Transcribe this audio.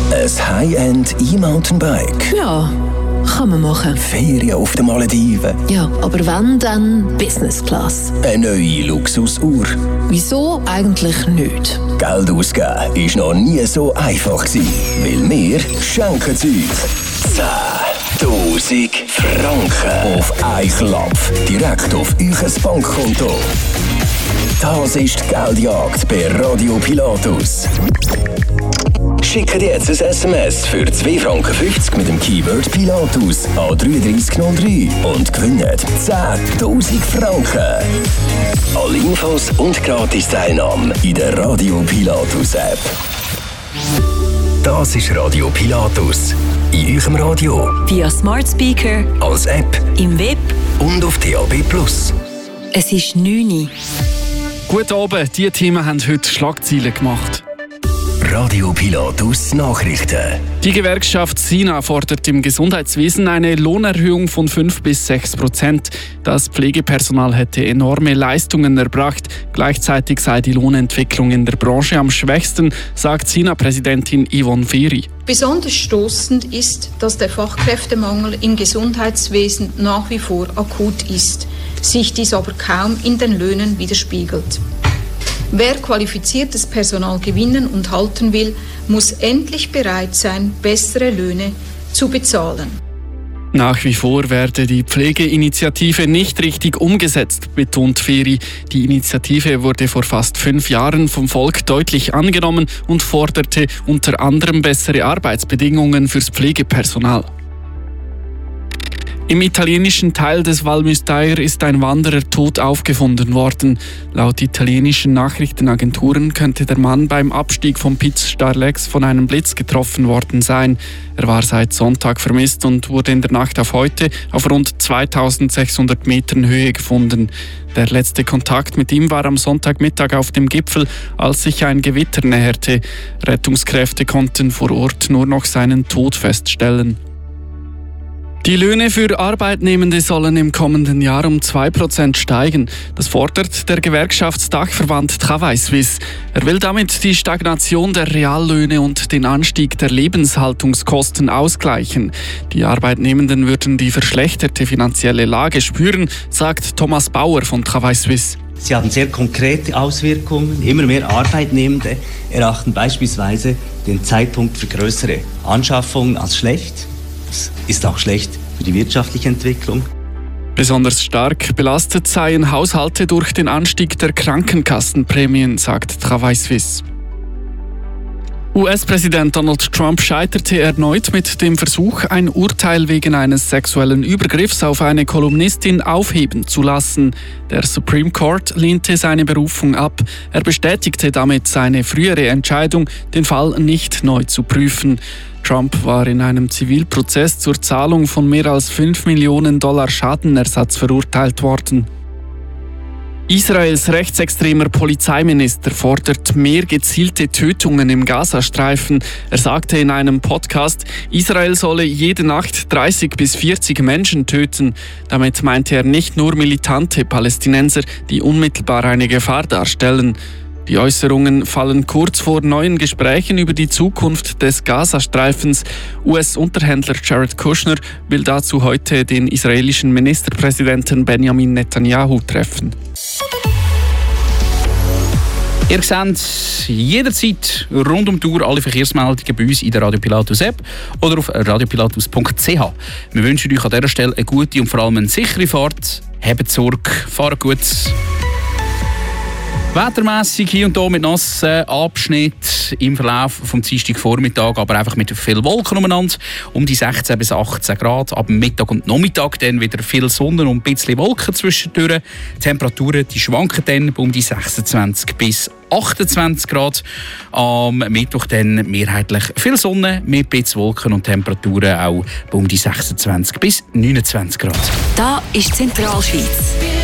Ein High-End E-Mountainbike. Ja, kann man machen. Ferien auf den Malediven. Ja, aber wenn, dann Business Class. Eine neue Luxusuhr. Wieso eigentlich nicht? Geld ausgeben ist noch nie so einfach gewesen, weil wir schenken es euch. 10'000 Franken auf einen Klapp. Direkt auf euer Bankkonto. Das ist die Geldjagd bei Radio Pilatus. Schickt jetzt ein SMS für 2,50 Franken mit dem Keyword Pilatus an 3303 und gewinnt 10'000 Franken. Alle Infos und Gratis-Teilnahme in der Radio Pilatus App. Das ist Radio Pilatus. In eurem Radio. Via Smart Speaker. Als App. Im Web. Und auf DAB+. Es ist 9 Uhr. Guten Abend, diese Themen haben heute Schlagzeilen gemacht. Radio Pilatus Nachrichten. Die Gewerkschaft SINA fordert im Gesundheitswesen eine Lohnerhöhung von 5-6%. Das Pflegepersonal hätte enorme Leistungen erbracht. Gleichzeitig sei die Lohnentwicklung in der Branche am schwächsten, sagt SINA-Präsidentin Yvonne Feri. Besonders stoßend ist, dass der Fachkräftemangel im Gesundheitswesen nach wie vor akut ist, sich dies aber kaum in den Löhnen widerspiegelt. Wer qualifiziertes Personal gewinnen und halten will, muss endlich bereit sein, bessere Löhne zu bezahlen. Nach wie vor werde die Pflegeinitiative nicht richtig umgesetzt, betont Feri. Die Initiative wurde vor fast 5 Jahren vom Volk deutlich angenommen und forderte unter anderem bessere Arbeitsbedingungen fürs Pflegepersonal. Im italienischen Teil des Val Müstair ist ein Wanderer tot aufgefunden worden. Laut italienischen Nachrichtenagenturen könnte der Mann beim Abstieg vom Piz Starlex von einem Blitz getroffen worden sein. Er war seit Sonntag vermisst und wurde in der Nacht auf heute auf rund 2600 Metern Höhe gefunden. Der letzte Kontakt mit ihm war am Sonntagmittag auf dem Gipfel, als sich ein Gewitter näherte. Rettungskräfte konnten vor Ort nur noch seinen Tod feststellen. Die Löhne für Arbeitnehmende sollen im kommenden Jahr um 2% steigen. Das fordert der Gewerkschaftsdachverband Travail Suisse. Er will damit die Stagnation der Reallöhne und den Anstieg der Lebenshaltungskosten ausgleichen. Die Arbeitnehmenden würden die verschlechterte finanzielle Lage spüren, sagt Thomas Bauer von Travail Suisse. Sie haben sehr konkrete Auswirkungen. Immer mehr Arbeitnehmende erachten beispielsweise den Zeitpunkt für größere Anschaffungen als schlecht. Das ist auch schlecht für die wirtschaftliche Entwicklung. Besonders stark belastet seien Haushalte durch den Anstieg der Krankenkassenprämien, sagt Travail Suisse. US-Präsident Donald Trump scheiterte erneut mit dem Versuch, ein Urteil wegen eines sexuellen Übergriffs auf eine Kolumnistin aufheben zu lassen. Der Supreme Court lehnte seine Berufung ab. Er bestätigte damit seine frühere Entscheidung, den Fall nicht neu zu prüfen. Trump war in einem Zivilprozess zur Zahlung von mehr als $5 Millionen Schadenersatz verurteilt worden. Israels rechtsextremer Polizeiminister fordert mehr gezielte Tötungen im Gazastreifen. Er sagte in einem Podcast, Israel solle jede Nacht 30 bis 40 Menschen töten. Damit meinte er nicht nur militante Palästinenser, die unmittelbar eine Gefahr darstellen. Die Äußerungen fallen kurz vor neuen Gesprächen über die Zukunft des Gazastreifens. US-Unterhändler Jared Kushner will dazu heute den israelischen Ministerpräsidenten Benjamin Netanyahu treffen. Ihr seht jederzeit rund um die Uhr alle Verkehrsmeldungen bei uns in der Radio Pilatus App oder auf radiopilatus.ch. Wir wünschen euch an dieser Stelle eine gute und vor allem eine sichere Fahrt. Habt Sorge, fahrt gut. Wettermässig hier und da mit nassen Abschnitt im Verlauf vom Dienstagvormittag, aber einfach mit viel Wolken umeinander. Um die 16 bis 18 Grad. Ab Mittag und Nachmittag dann wieder viel Sonne und ein bisschen Wolken zwischendurch. Die Temperaturen die schwanken dann um die 26 bis 28 Grad. Am Mittwoch dann mehrheitlich viel Sonne, mit ein bisschen Wolken und Temperaturen auch um die 26 bis 29 Grad. Da ist Zentralschweiz.